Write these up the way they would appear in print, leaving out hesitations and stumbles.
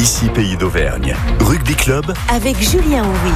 Ici Pays d'Auvergne. Rugby Club avec Julien Houry.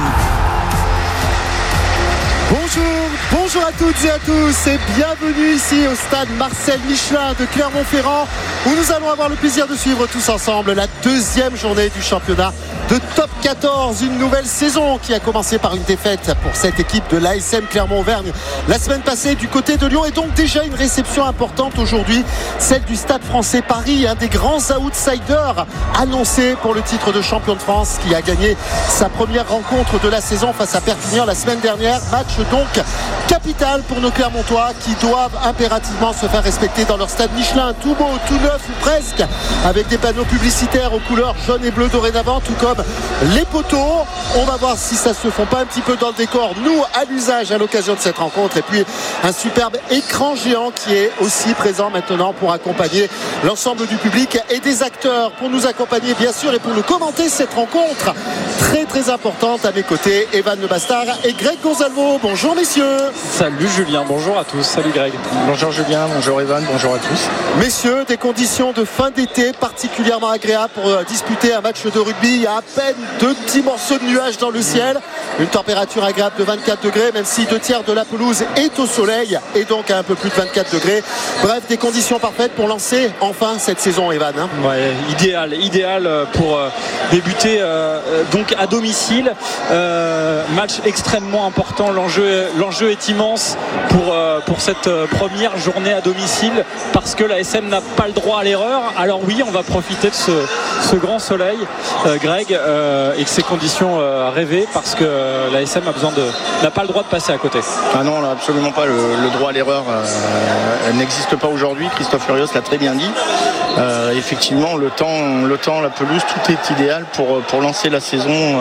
Bonjour à toutes et à tous et bienvenue ici au stade Marcel Michelin de Clermont-Ferrand où nous allons avoir le plaisir de suivre tous ensemble la deuxième journée du championnat de Top 14, une nouvelle saison qui a commencé par une défaite pour cette équipe de l'ASM Clermont-Auvergne la semaine passée du côté de Lyon, et donc déjà une réception importante aujourd'hui, celle du Stade Français Paris, un des grands outsiders annoncés pour le titre de champion de France, qui a gagné sa première rencontre de la saison face à Perpignan la semaine dernière. Match donc capital pour nos Clermontois qui doivent impérativement se faire respecter dans leur stade Michelin, tout beau, tout neuf ou presque, avec des panneaux publicitaires aux couleurs jaune et bleu dorénavant, tout comme les poteaux. On va voir si ça se fond pas un petit peu dans le décor, nous à l'usage à l'occasion de cette rencontre, et puis un superbe écran géant qui est aussi présent maintenant pour accompagner l'ensemble du public et des acteurs, pour nous accompagner bien sûr et pour nous commenter cette rencontre très très importante. À mes côtés, Evan Le Bastard et Greg Gonzalvo. Bonjour messieurs. Salut Julien, bonjour à tous. Salut Greg. Bonjour Julien, bonjour Evan, bonjour à tous. Messieurs, des conditions de fin d'été particulièrement agréables pour disputer un match de rugby. Il y a à peine 2 petits morceaux de nuages dans le ciel, une température agréable de 24 degrés, même si 2 tiers de la pelouse est au soleil et donc à un peu plus de 24 degrés. Bref, des conditions parfaites pour lancer enfin cette saison, Evan. Ouais, idéal pour débuter donc à domicile. Match extrêmement important. L'enjeu est immense pour cette première journée à domicile, parce que la SM n'a pas le droit à l'erreur. Alors oui, on va profiter de ce grand soleil, Greg, et de ces conditions rêvées, parce que la SM n'a pas le droit de passer à côté. Ah non, là, absolument pas. Le droit à l'erreur n'existe pas aujourd'hui. Christophe Furios l'a très bien dit. Effectivement, le temps, la pelouse, tout est idéal pour lancer la saison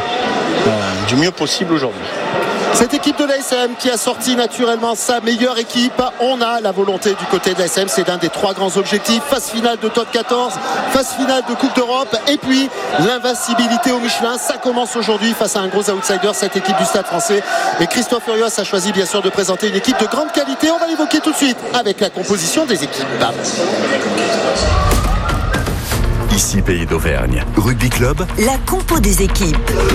du mieux possible aujourd'hui. Cette équipe de l'ASM qui a sorti naturellement sa meilleure équipe, on a la volonté du côté de l'ASM, c'est l'un des 3 grands objectifs: phase finale de Top 14, phase finale de Coupe d'Europe, et puis l'invincibilité au Michelin. Ça commence aujourd'hui face à un gros outsider, cette équipe du Stade Français, et Christophe Furios a choisi bien sûr de présenter une équipe de grande qualité. On va l'évoquer tout de suite avec la composition des équipes. Ici Pays d'Auvergne. Rugby Club, la compo des équipes.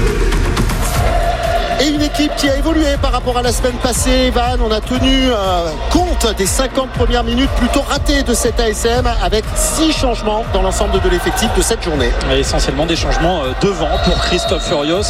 Et une équipe qui a évolué par rapport à la semaine passée, Evan. On a tenu compte des 50 premières minutes plutôt ratées de cette ASM, avec 6 changements dans l'ensemble de l'effectif de cette journée. Et essentiellement des changements devant pour Christophe Furios.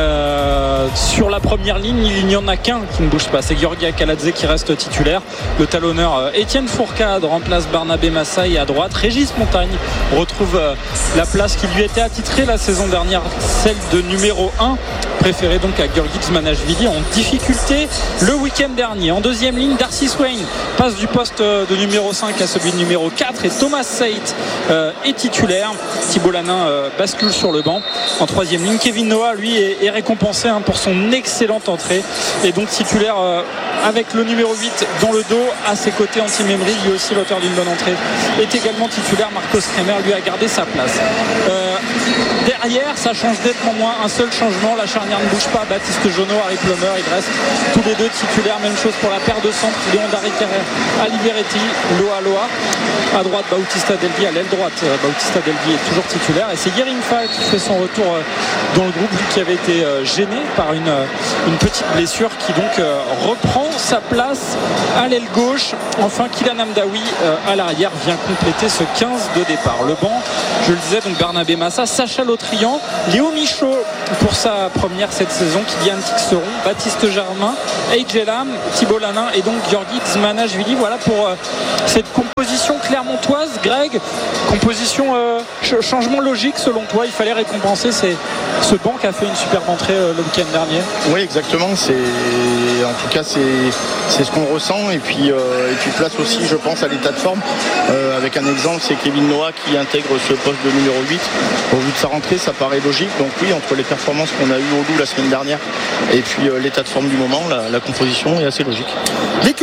Sur la première ligne, il n'y en a qu'un qui ne bouge pas, c'est Georgi Akaladze qui reste titulaire. Le talonneur Étienne Fourcade remplace Barnabé Massaï à droite. Régis Montagne retrouve la place qui lui était attitrée la saison dernière, celle de numéro 1, préférée donc à Georgi Xmanashvili, en difficulté le week-end dernier. En deuxième ligne, Darcy Swain passe du poste de numéro 5 à celui de numéro 4, et Thomas Seit est titulaire. Thibault Lanin bascule sur le banc. En troisième ligne, Kevin Noah lui est récompensé pour son excellente entrée, et donc titulaire avec le numéro 8 dans le dos. À ses côtés, Antti Memri, lui aussi l'auteur d'une bonne entrée, est également titulaire. Marcos Kremer lui a gardé sa place. Derrière, ça change nettement moins. Un seul changement, la charnière ne bouge pas. Baptiste Jonot, Harry Plummer, ils restent tous les deux titulaires. Même chose pour la paire de centre, Léon Darricaret, Aliveretti, Loa. À droite, Bautista Delvi, à l'aile droite, Bautista Delvi est toujours titulaire, et c'est Yerim Fall qui fait son retour dans le groupe, lui qui avait été gêné par une petite blessure, qui donc reprend sa place à l'aile gauche. Enfin, Kylian Amdaoui à l'arrière vient compléter ce 15 de départ. Le banc, je le disais, donc Barnabé Massa, Sacha Lautrian, Léo Michaud pour sa première cette saison, Kylian Tixeron, Baptiste Germain, AJ Lam, Thibault Lanin et donc Georgi Xmanashvili. Voilà pour cette composition clermontoise. Greg, composition changement logique selon toi. Il fallait récompenser ce banc qui a fait une superbe entrée le week-end dernier. Oui, exactement. En tout cas, c'est ce qu'on ressent, et puis place aussi, je pense, à l'état de forme. Avec un exemple, c'est Kevin Noah qui intègre ce poste de numéro 8. Au vu de sa rentrée, ça paraît logique. Donc oui, entre les performances qu'on a eues au Loup la semaine dernière et puis l'état de forme du moment, la composition est assez logique. L'équipe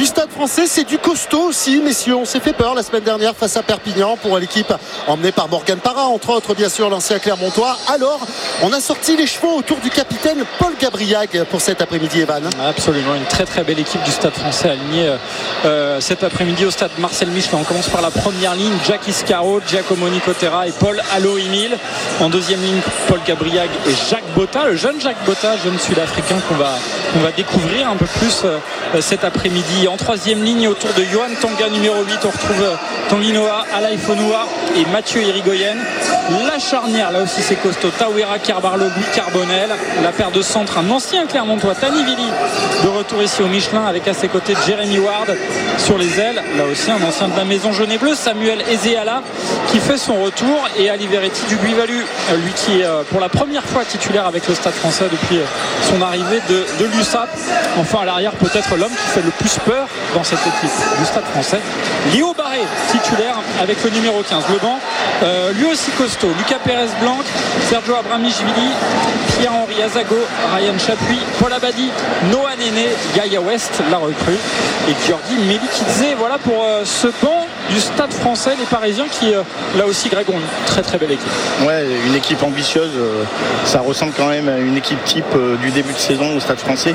du Stade Français. C'est du costaud aussi, messieurs. On s'est fait peur la semaine dernière face à Perpignan pour l'équipe emmenée par Morgan Parra, entre autres bien sûr l'ancien Clermontois. Alors on a sorti les chevaux autour du capitaine Paul Gabriag pour cet après-midi, Evan. Absolument, une très très belle équipe du Stade Français alignée cet après-midi au stade Marcel Michelin. On commence par la première ligne, Jack Iscaro, Giacomo Nicotera et Paul Alo-Emile. En deuxième ligne, Paul Gabriag et Jacques Botta, le jeune Jacques Botta, jeune sud-africain qu'on va découvrir un peu plus cet après-midi. En troisième ligne, autour de Johan Tanga numéro 8, on retrouve Tanguy Noah, Alain Fonua et Mathieu Irigoyen. La charnière, là aussi c'est costaud, Tawera Carbarlo, Guy Carbonel. La paire de centre, un ancien Clermontois, Tani Vili, de retour ici au Michelin, avec à ses côtés Jeremy Ward sur les ailes. Là aussi un ancien de la maison jaune et bleue, Samuel Ezeala, qui fait son retour, et Ali Veretti du Guivalu, lui qui est pour la première fois titulaire avec le Stade Français depuis son arrivée de l'USAP. Enfin à l'arrière, peut-être l'homme qui fait le plus peur dans cette équipe du Stade Français, Léo Barré, titulaire avec le numéro 15. Le banc, lui aussi costaud, Lucas Pérez-Blanc, Sergio Abramichvili, Pierre-Henri Azago, Ryan Chapuis, Paul Abadi, Noah Néné, Gaïa West, la recrue, et Georgi Melikidze. Voilà pour ce banc du Stade Français, les Parisiens qui là aussi, Greg, ont une très très belle équipe. Ouais, une équipe ambitieuse, ça ressemble quand même à une équipe type du début de saison au Stade Français.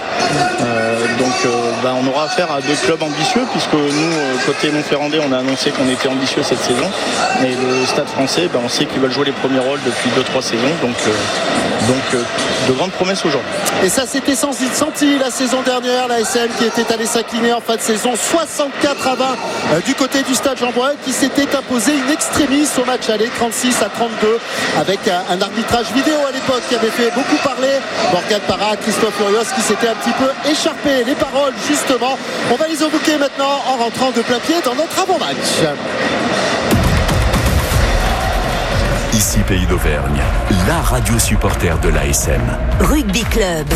On aura affaire à deux clubs ambitieux, puisque nous, côté Montferrandais, on a annoncé qu'on était ambitieux cette saison, et le Stade Français, on sait qu'ils veulent jouer les premiers rôles depuis 2-3 saisons, donc de grandes promesses aujourd'hui. Et ça s'était senti la saison dernière, la SM qui était allée s'incliner en fin de saison 64-20 du côté du Stade Jean-Bouin, qui s'était imposé in extremis au match aller 36-32 avec un arbitrage vidéo à l'époque qui avait fait beaucoup parler. Morgan Parra, Christophe Furios qui s'était un petit peu échappé. Les paroles justement, on va les évoquer maintenant en rentrant de plein pied dans notre avant-match. Ici Pays d'Auvergne, la radio supporter de l'ASM. Rugby Club.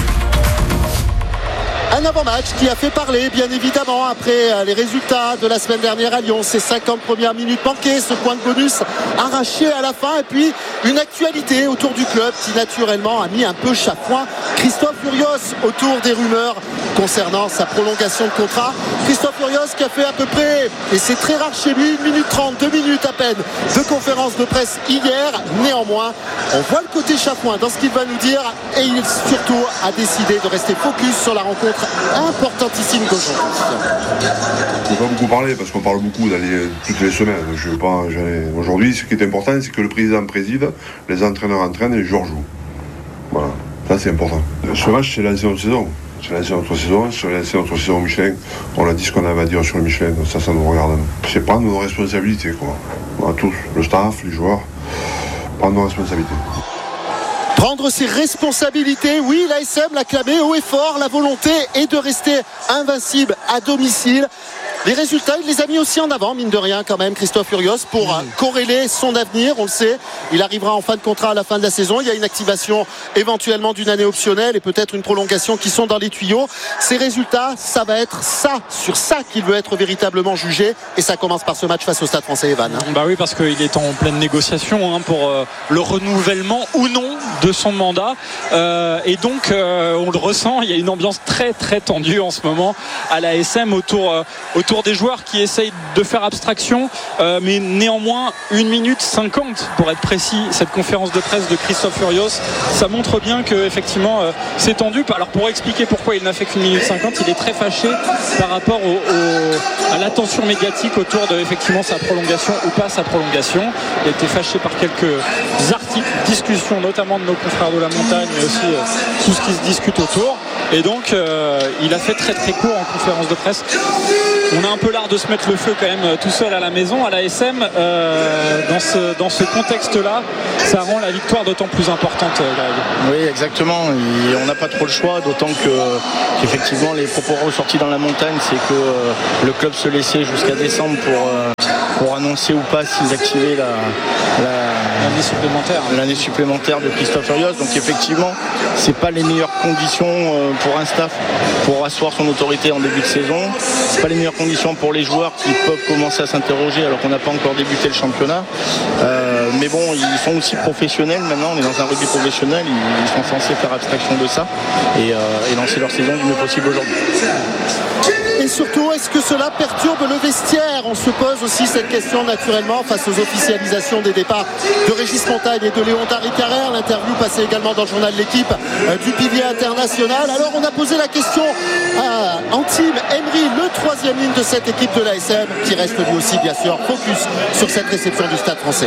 Un avant-match qui a fait parler, bien évidemment, après les résultats de la semaine dernière à Lyon. Ces 50 premières minutes manquées, ce point de bonus arraché à la fin, et puis une actualité autour du club qui naturellement a mis un peu chafouin Christophe Furios autour des rumeurs concernant sa prolongation de contrat. Christophe Furios qui a fait à peu près, et c'est très rare chez lui, 1 minute 30, 2 minutes à peine de conférence de presse hier. Néanmoins, on voit le côté chafouin dans ce qu'il va nous dire, et il surtout a décidé de rester focus sur la rencontre importantissime d'aujourd'hui. Je ne vais pas beaucoup parler parce qu'on parle beaucoup d'aller toutes les semaines. Aujourd'hui, ce qui est important, c'est que le président préside, les entraîneurs entraînent et les joueurs jouent. Voilà, ça c'est important. Ce match, c'est lancé notre saison. C'est lancé notre saison, c'est lancé notre saison Michelin. On a dit ce qu'on avait à dire sur le Michelin, ça nous regarde. C'est prendre nos responsabilités, quoi. On a tous, le staff, les joueurs, prendre nos responsabilités. Prendre ses responsabilités, oui, l'ASM l'a clamé haut et fort, la volonté est de rester invincible à domicile. Les résultats, il les a mis aussi en avant, mine de rien quand même, Christophe Furios, pour corréler son avenir. On le sait, il arrivera en fin de contrat à la fin de la saison. Il y a une activation éventuellement d'une année optionnelle et peut-être une prolongation qui sont dans les tuyaux. Ces résultats, ça va être sur ça qu'il veut être véritablement jugé, et ça commence par ce match face au Stade Français, Evan. Bah oui, parce qu'il est en pleine négociation pour le renouvellement ou non de son mandat, et donc on le ressent, il y a une ambiance très très tendue en ce moment à la SM autour des joueurs qui essayent de faire abstraction, mais néanmoins 1 minute 50 pour être précis. Cette conférence de presse de Christophe Furios, ça montre bien que effectivement c'est tendu. Alors pour expliquer pourquoi il n'a fait qu'1 minute 50, il est très fâché par rapport à l'attention médiatique autour de effectivement sa prolongation ou pas sa prolongation. Il a été fâché par quelques articles, discussions notamment de nos confrères de la montagne, mais aussi tout ce qui se discute autour, et donc il a fait très très court en conférence de presse. On a un peu l'art de se mettre le feu quand même tout seul à la maison, à la SM. Dans ce contexte-là, ça rend la victoire d'autant plus importante, Greg. Oui, exactement. Et on n'a pas trop le choix, d'autant qu'effectivement les propos ressortis dans la montagne, c'est que le club se laissait jusqu'à décembre pour annoncer ou pas s'ils activaient l'année supplémentaire de Christophe Furios. Donc effectivement, c'est pas les meilleures conditions pour un staff pour asseoir son autorité en début de saison. C'est pas les meilleures conditions pour les joueurs qui peuvent commencer à s'interroger alors qu'on n'a pas encore débuté le championnat. Mais bon, ils sont aussi professionnels maintenant. On est dans un rugby professionnel. Ils sont censés faire abstraction de ça et lancer leur saison du mieux possible aujourd'hui. Et surtout, est-ce que cela perturbe le vestiaire? On se pose aussi cette question naturellement face aux officialisations des départs de Régis Montagne et de Léon Darry-Carrère. L'interview passée également dans le journal de l'équipe du pilier international. Alors on a posé la question à Antim Emery, le troisième ligne de cette équipe de l'ASM, qui reste lui aussi bien sûr focus sur cette réception du Stade Français.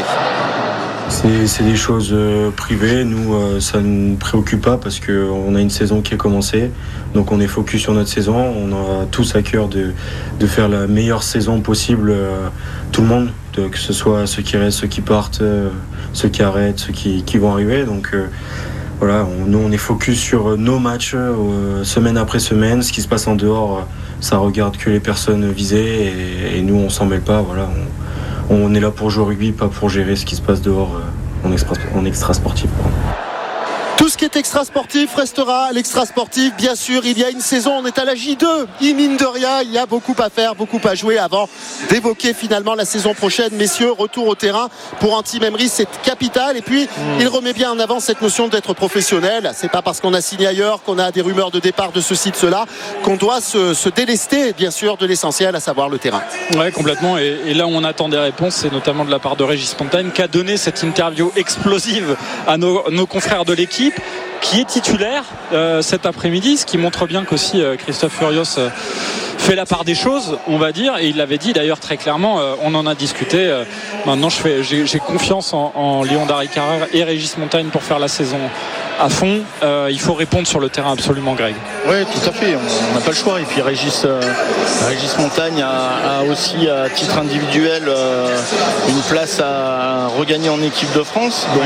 C'est des choses privées. Nous, ça ne nous préoccupe pas parce qu'on a une saison qui est commencée. Donc on est focus sur notre saison. On a tous à cœur de faire la meilleure saison possible, tout le monde, que ce soit ceux qui restent, ceux qui partent, ceux qui arrêtent, ceux qui vont arriver. Donc voilà, nous on est focus sur nos matchs semaine après semaine. Ce qui se passe en dehors, ça regarde que les personnes visées et nous on s'en mêle pas. Voilà, on est là pour jouer au rugby, pas pour gérer ce qui se passe dehors en extra-sportif. Tout ce qui est extra-sportif restera à l'extra-sportif. Bien sûr, il y a une saison, on est à la J2. Mine de rien, il y a beaucoup à faire, beaucoup à jouer avant d'évoquer finalement la saison prochaine. Messieurs, retour au terrain pour Antim Emery, c'est capital. Et puis, il remet bien en avant cette notion d'être professionnel. C'est pas parce qu'on a signé ailleurs, qu'on a des rumeurs de départ de ceci, de cela, qu'on doit se délester, bien sûr, de l'essentiel, à savoir le terrain. Ouais, complètement. Et là où on attend des réponses, c'est notamment de la part de Régis Montagne, qui a donné cette interview explosive à nos confrères de l'équipe, qui est titulaire cet après-midi, ce qui montre bien qu'aussi Christophe Furios fait la part des choses, on va dire, et il l'avait dit d'ailleurs très clairement, on en a discuté. Maintenant j'ai confiance en Léon Darry-Carrère et Régis Montagne pour faire la saison à fond. Il faut répondre sur le terrain absolument, Greg. Oui, tout à fait, on n'a pas le choix. Et puis Régis Montagne a aussi à titre individuel une place à regagner en équipe de France, donc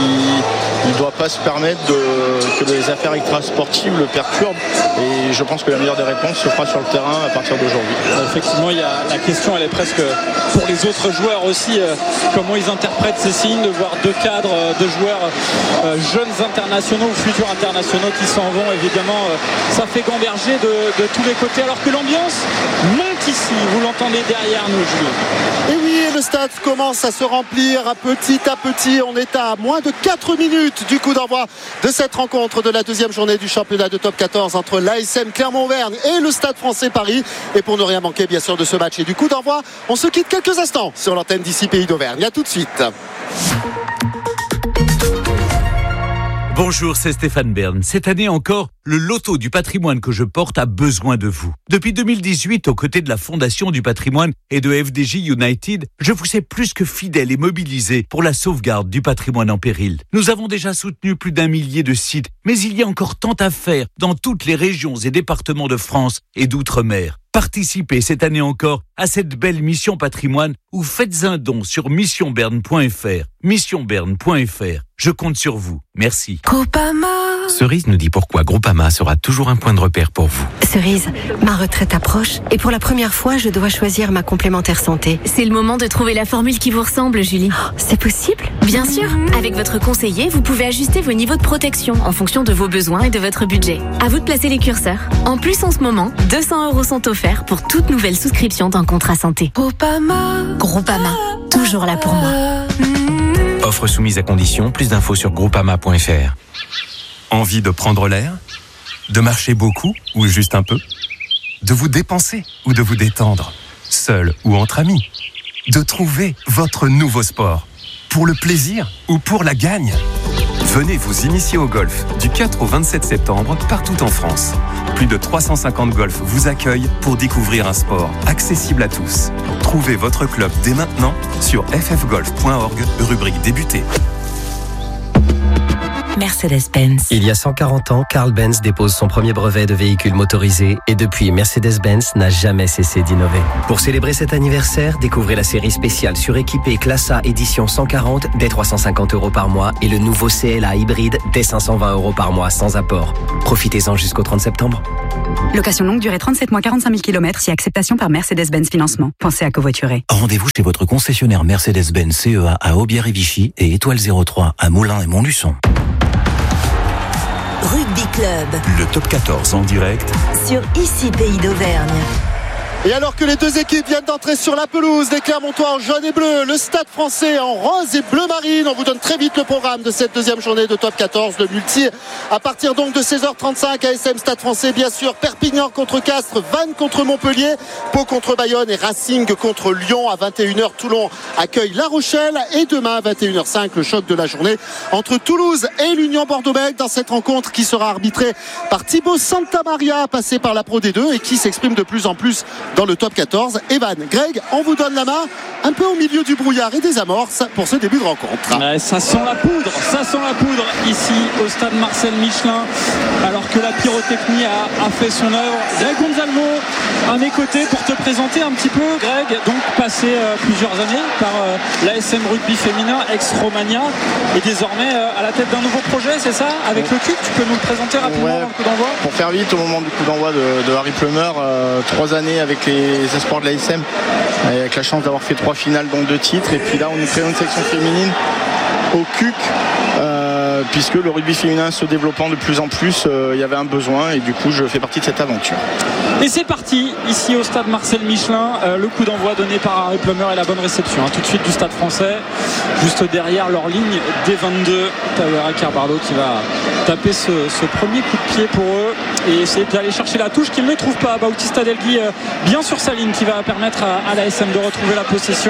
il ne doit pas se permettre que les affaires extrasportives le perturbent, et je pense que la meilleure des réponses se fera sur le terrain à partir d'aujourd'hui. Effectivement, la question elle est presque pour les autres joueurs aussi, comment ils interprètent ces signes de voir deux cadres de joueurs jeunes internationaux ou futurs internationaux qui s'en vont. Évidemment, ça fait gamberger de tous les côtés, alors que l'ambiance monte ici, vous l'entendez derrière nous, Julien. Et oui, le stade commence à se remplir petit à petit. On est à moins de 4 minutes du coup d'envoi de cette rencontre de la deuxième journée du championnat de top 14 entre l'ASM Clermont-Auvergne et le Stade Français Paris. Et pour ne rien manquer bien sûr de ce match et du coup d'envoi, on se quitte quelques instants sur l'antenne d'ici Pays d'Auvergne. À tout de suite. Bonjour, c'est Stéphane Bern. Cette année encore, le loto du patrimoine que je porte a besoin de vous. Depuis 2018, aux côtés de la Fondation du patrimoine et de FDJ United, je vous sais plus que fidèle et mobilisé pour la sauvegarde du patrimoine en péril. Nous avons déjà soutenu plus d'1 millier de sites, mais il y a encore tant à faire dans toutes les régions et départements de France et d'outre-mer. Participez cette année encore à cette belle mission patrimoine ou faites un don sur missionberne.fr. Missionberne.fr. Je compte sur vous. Merci. Groupama. Cerise nous dit pourquoi Groupama sera toujours un point de repère pour vous. Cerise, ma retraite approche et pour la première fois, je dois choisir ma complémentaire santé. C'est le moment de trouver la formule qui vous ressemble, Julie. Oh, c'est possible ? Bien sûr. Avec votre conseiller, vous pouvez ajuster vos niveaux de protection en fonction de vos besoins et de votre budget. À vous de placer les curseurs. En plus, en ce moment, 200 € sont offerts pour toute nouvelle souscription d'un contrat santé. Groupama. Groupama, toujours là pour moi. Offre soumise à condition, plus d'infos sur groupama.fr. Envie de prendre l'air ? De marcher beaucoup ou juste un peu ? De vous dépenser ou de vous détendre ? Seul ou entre amis ? De trouver votre nouveau sport ? Pour le plaisir ou pour la gagne ? Venez vous initier au golf du 4 au 27 septembre partout en France. Plus de 350 golfs vous accueillent pour découvrir un sport accessible à tous. Trouvez votre club dès maintenant sur ffgolf.org, rubrique débuter. Mercedes-Benz. Il y a 140 ans, Carl Benz dépose son premier brevet de véhicule motorisé et depuis, Mercedes-Benz n'a jamais cessé d'innover. Pour célébrer cet anniversaire, découvrez la série spéciale suréquipée Classe A édition 140 dès 350 € par mois et le nouveau CLA hybride dès 520 € par mois sans apport. Profitez-en jusqu'au 30 septembre. Location longue durée 37 mois 45 000 km si acceptation par Mercedes-Benz Financement. Pensez à covoiturer. Rendez-vous chez votre concessionnaire Mercedes-Benz CEA à Aubière et Vichy et Étoile 03 à Moulins et Montluçon. Rugby Club. Le top 14 en direct sur ici Pays d'Auvergne. Et alors que les deux équipes viennent d'entrer sur la pelouse des Clermontois en jaune et bleu, le Stade Français en rose et bleu marine, on vous donne très vite le programme de cette deuxième journée de Top 14, le multi à partir donc de 16h35 à SM Stade Français, bien sûr. Perpignan contre Castres, Vannes contre Montpellier, Pau contre Bayonne et Racing contre Lyon. À 21h, Toulon accueille La Rochelle, et demain à 21h05, le choc de la journée entre Toulouse et l'Union Bordeaux-Bègles dans cette rencontre qui sera arbitrée par Thibaut Santamaria, passé par la Pro D2 et qui s'exprime de plus en plus dans le Top 14. Evan, Greg, on vous donne la main un peu au milieu du brouillard et des amorces pour ce début de rencontre. Ouais, ça sent la poudre ici au stade Marcel Michelin, alors que la pyrotechnie a fait son œuvre. Greg Gonzalmo à mes côtés pour te présenter un petit peu, Greg, donc passé plusieurs années par l'ASM Rugby féminin ex-Romagna et désormais à la tête d'un nouveau projet, c'est ça, avec le CUC. Tu peux nous le présenter rapidement dans le coup d'envoi? Pour faire vite, au moment du coup d'envoi de Harry Plummer, 3 années avec les espoirs de l'ASM, avec la chance d'avoir fait 3 finales, donc 2 titres, et puis là on nous crée une section féminine au CUC, puisque le rugby féminin se développant de plus en plus, il y avait un besoin, et du coup je fais partie de cette aventure. Et c'est parti ici au stade Marcel Michelin, le coup d'envoi donné par Harry Plummer et la bonne réception tout de suite du stade français, juste derrière leur ligne des 22. Tawera Carbarlo qui va taper ce premier coup de pied pour eux et essayer d'aller chercher la touche qu'il ne trouve pas. Bautista Delgui bien sur sa ligne, qui va permettre à l'ASM de retrouver la possession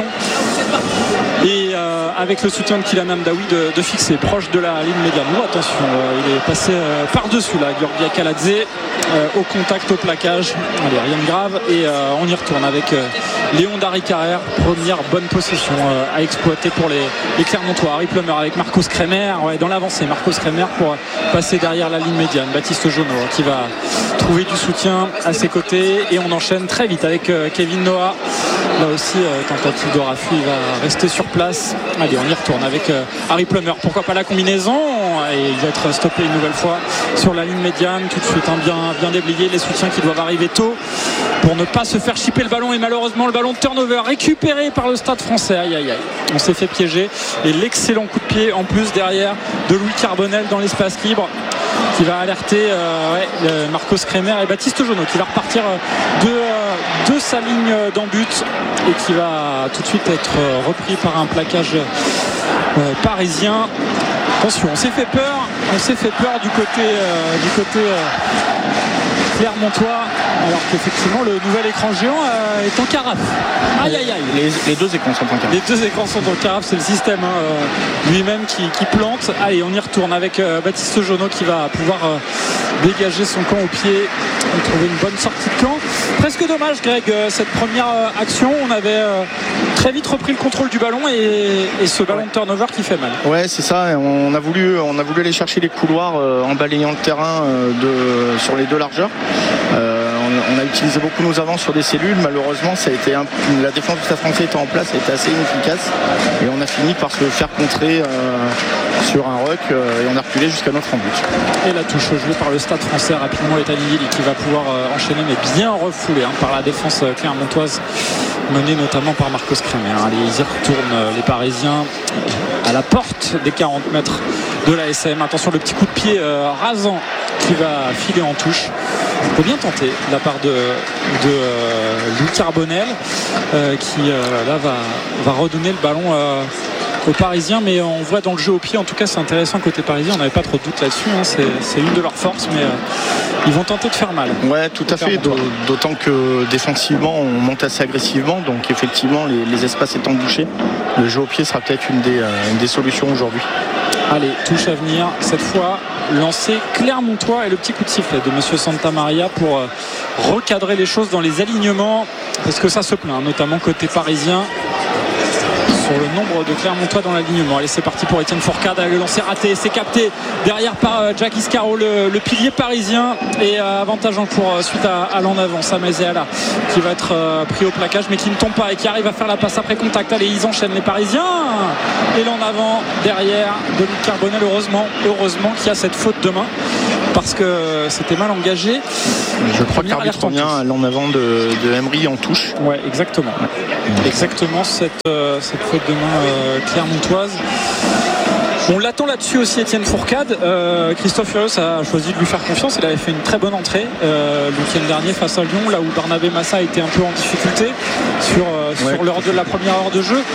et avec le soutien de Kylian Amdaoui de fixer proche de la ligne médiane. Attention, il est passé par-dessus là, Georgia Kaladze, au contact, au plaquage. Allez, rien de grave, et on y retourne avec Léon Dari Carrère. Première bonne possession à exploiter pour les Clermontois. Harry Plummer avec Marcos Kremer dans l'avancée. Marcos Kremer pour passer derrière la ligne médiane. Baptiste Jonot qui va trouver du soutien à ses côtés, et on enchaîne très vite avec Kevin Noah. Là aussi, tentative de Rafi, il va rester sur place. Allez, on y retourne avec Harry Plummer. Pourquoi pas la combinaison, et il va être stoppé une nouvelle fois sur la ligne médiane. Tout de suite, bien déblayé. Les soutiens qui doivent arriver tôt pour ne pas se faire chipper le ballon, et malheureusement le ballon de turnover récupéré par le Stade Français. Aïe aïe aïe, on s'est fait piéger, et l'excellent coup de pied en plus derrière de Louis Carbonel dans l'espace libre, qui va alerter Marcos Kremer et Baptiste Jonot, qui va repartir de sa ligne d'en-but et qui va tout de suite être repris par un plaquage parisien. Attention, on s'est fait peur du côté Clermontois, alors qu'effectivement le nouvel écran géant est en carafe. Aïe aïe aïe. Les deux écrans sont en carafe. Les deux écrans sont en carafe, c'est le système lui-même qui plante. Allez, on y retourne avec Baptiste Jonot qui va pouvoir dégager son camp au pied et trouver une bonne sortie de camp. Presque dommage, Greg, cette première action, on avait très vite repris le contrôle du ballon, et ce ballon de turnover qui fait mal. Ouais, c'est ça, on a voulu aller chercher les couloirs en balayant le terrain sur les deux largeurs. On a utilisé beaucoup nos avances sur des cellules. Malheureusement, ça a été la défense du Stade Français étant en place, a été assez inefficace, et on a fini par se faire contrer sur un ruck, et on a reculé jusqu'à notre but. Et la touche jouée par le Stade Français rapidement est Aligili, qui va pouvoir enchaîner, mais bien refoulé par la défense clermontoise, menée notamment par Marcos Kremer. Allez, ils y retournent, les Parisiens, à la porte des 40 mètres de la SM. Attention, le petit coup de pied rasant qui va filer en touche. Il faut bien tenter de la part de Louis Carbonel, qui là va redonner le ballon aux Parisiens, mais on voit dans le jeu au pied, en tout cas c'est intéressant côté parisien, on n'avait pas trop de doute là-dessus, c'est une de leurs forces, mais ils vont tenter de faire mal. Ouais, tout à fait, d'autant que défensivement on monte assez agressivement, donc effectivement les espaces étant bouchés, le jeu au pied sera peut-être une des solutions aujourd'hui. Allez, touche à venir, cette fois lancé Clermontois, et le petit coup de sifflet de Monsieur Santamaria pour recadrer les choses dans les alignements, parce que ça se plaint, notamment côté parisien, sur le nombre de Clermontois dans l'alignement. Allez, c'est parti pour Étienne Fourcade. Le lancer raté, c'est capté derrière par Jack Iscaro, le pilier parisien, et avantage en cours suite à l'en avant. Samezéala qui va être pris au plaquage, mais qui ne tombe pas et qui arrive à faire la passe après contact. Allez, ils enchaînent les Parisiens, et l'en avant derrière de Luc Carbonel. Heureusement qu'il y a cette faute de main, parce que c'était mal engagé. Je crois que l'arbitre revient à l'en avant de Emery en touche. Ouais, exactement. Exactement, cette faute de main clermontoise. On l'attend là-dessus aussi, Étienne Fourcade. Christophe Furios a choisi de lui faire confiance. Il avait fait une très bonne entrée le week-end dernier face à Lyon, là où Barnabé Massa était un peu en difficulté sur la première heure de jeu.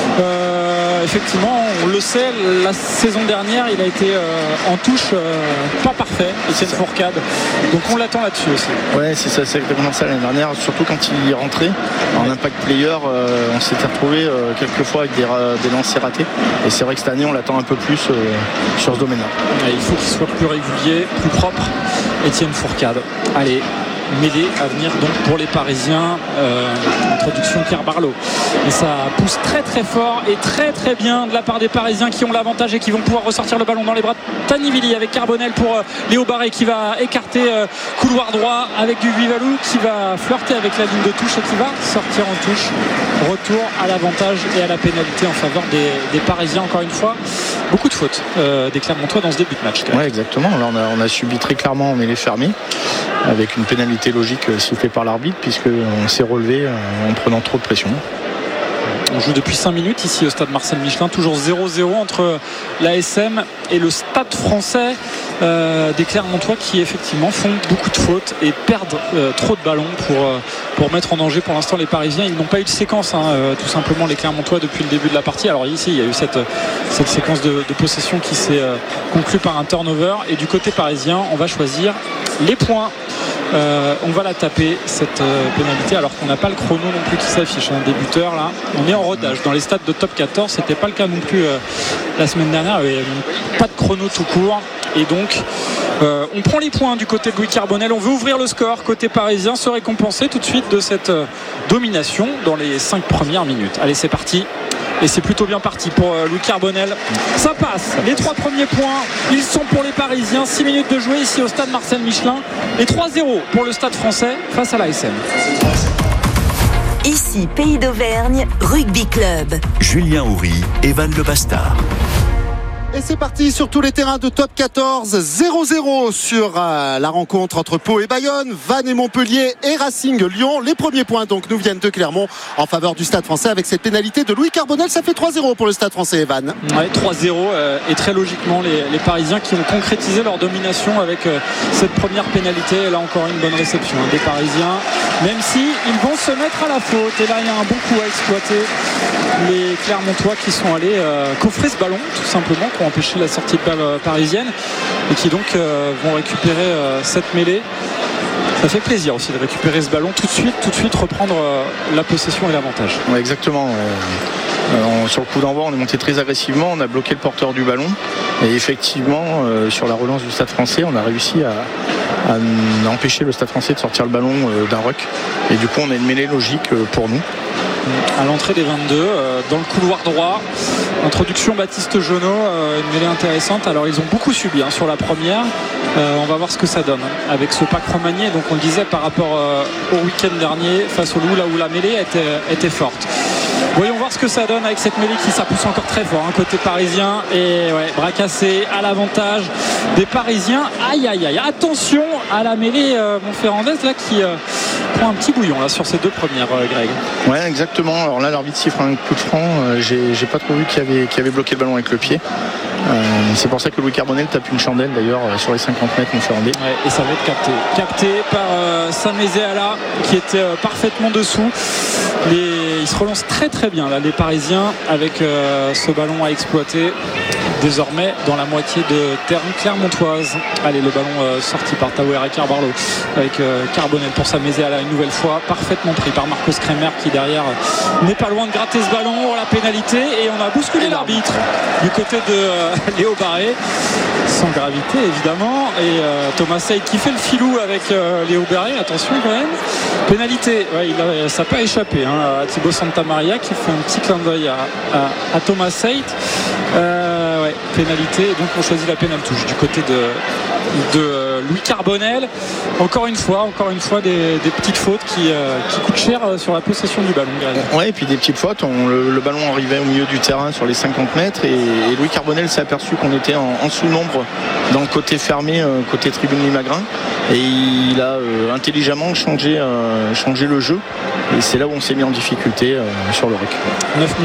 Effectivement, on le sait, la saison dernière, il a été en touche pas parfait, Étienne Fourcade. Donc on l'attend là-dessus aussi. Ouais, c'est ça, c'est exactement ça l'année dernière. Surtout quand il rentrait en impact player, on s'était retrouvé quelquefois avec des lancers ratés. Et c'est vrai que cette année, on l'attend un peu plus sur ce domaine-là. Et il faut qu'il soit plus régulier, plus propre, Étienne Fourcade. Allez, mêlée à venir donc pour les Parisiens. Introduction Pierre Barlow. Et ça pousse très très fort et très très bien de la part des Parisiens qui ont l'avantage et qui vont pouvoir ressortir le ballon dans les bras de Tanivili avec Carbonel pour Léo Barré qui va écarter couloir droit avec du Vivalou qui va flirter avec la ligne de touche et qui va sortir en touche. Retour à l'avantage et à la pénalité en faveur des Parisiens encore une fois. Beaucoup de fautes des Clermontois dans ce début de match. Oui, exactement. Là, on a subi très clairement en mêlée fermée avec une pénalité logique sifflée par l'arbitre puisqu'on s'est relevé en prenant trop de pression. On joue depuis 5 minutes ici au stade Marcel Michelin, toujours 0-0 entre l'ASM et le stade français des Clermontois qui effectivement font beaucoup de fautes et perdent trop de ballons pour mettre en danger pour l'instant les Parisiens. Ils n'ont pas eu de séquence tout simplement les Clermontois depuis le début de la partie. Alors ici il y a eu cette séquence de possession qui s'est conclue par un turnover et du côté parisien on va choisir les points. On va la taper cette pénalité alors qu'on n'a pas le chrono non plus qui s'affiche, un débuteur là, on est en rodage dans les stades de top 14, c'était pas le cas non plus la semaine dernière, il n'y avait pas de chrono tout court et donc on prend les points du côté de Louis Carbonel, on veut ouvrir le score côté parisien, se récompenser tout de suite de cette domination dans les 5 premières minutes. Allez c'est parti. Et c'est plutôt bien parti pour Louis Carbonel. Ça passe. Les 3 premiers points, ils sont pour les Parisiens. 6 minutes de jouer ici au stade Marcel Michelin. Et 3-0 pour le stade français face à l'ASM. Ici, Pays d'Auvergne, Rugby Club. Julien Houry, Evan Le Bastard. Et c'est parti sur tous les terrains de top 14, 0-0 sur la rencontre entre Pau et Bayonne, Vannes et Montpellier et Racing Lyon. Les premiers points donc nous viennent de Clermont en faveur du Stade français avec cette pénalité de Louis Carbonel. Ça fait 3-0 pour le Stade français et Vannes. Ouais, 3-0 et très logiquement les Parisiens qui ont concrétisé leur domination avec cette première pénalité. Et là encore une bonne réception des Parisiens, même si ils vont se mettre à la faute. Et là il y a un bon coup à exploiter. Les Clermontois qui sont allés coffrer ce ballon tout simplement pour empêcher la sortie de balle parisienne et qui donc vont récupérer cette mêlée. Ça fait plaisir aussi de récupérer ce ballon tout de suite reprendre la possession et l'avantage. Ouais, exactement. Sur le coup d'envoi on est monté très agressivement, on a bloqué le porteur du ballon et effectivement sur la relance du Stade français on a réussi à empêcher le Stade français de sortir le ballon d'un ruck et du coup on a une mêlée logique pour nous. À l'entrée des 22 dans le couloir droit, introduction Baptiste Jeunot, une mêlée intéressante. Alors ils ont beaucoup subi sur la première, on va voir ce que ça donne avec ce pack remanié. Donc on le disait par rapport au week-end dernier face au Loup, là où la mêlée était forte. Voyons voir ce que ça donne avec cette mêlée qui ça pousse encore très fort côté parisien et bras cassé à l'avantage des Parisiens. Aïe aïe aïe, attention à la mêlée Montferrandaise là qui prend un petit bouillon là sur ces 2 premières, Greg. Ouais exactement, alors là l'arbitre siffle un coup de franc, j'ai pas trop vu qu'il avait bloqué le ballon avec le pied. C'est pour ça que Louis Carbonel tape une chandelle d'ailleurs sur les 50 mètres Montferrandais. Ouais, et ça va être capté par Samézé Ala qui était parfaitement dessous. Ils se relancent très très bien là les Parisiens avec ce ballon à exploiter désormais dans la moitié de terrain clermontoise. Allez le ballon sorti par Tawera Carbarlo avec Carbonel pour Samézé Ala une nouvelle fois, parfaitement pris par Marcos Kremer qui derrière n'est pas loin de gratter ce ballon. La pénalité et on a bousculé l'arbitre du côté de Léo Barré sans gravité évidemment et Thomas Seyd qui fait le filou avec Léo Barré, attention quand même, pénalité, ça n'a pas échappé à Thibaut Santamaria qui fait un petit clin d'œil à Thomas Seyd. Pénalité et donc on choisit la pénale touche du côté de Louis Carbonel. Encore une fois des petites fautes qui coûtent cher sur la possession du ballon. Ouais, et puis des petites fautes, le ballon arrivait au milieu du terrain sur les 50 mètres et Louis Carbonel s'est aperçu qu'on était en sous-nombre dans le côté fermé, côté tribune Limagrin et il a intelligemment changé le jeu et c'est là où on s'est mis en difficulté sur le ruck.